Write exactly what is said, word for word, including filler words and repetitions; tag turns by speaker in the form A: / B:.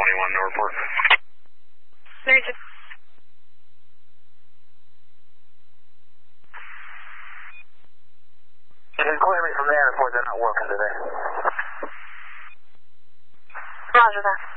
A: twenty-one, no report.
B: Mary Jane.
C: You can clear me from there, report they're not working today.
B: Roger that.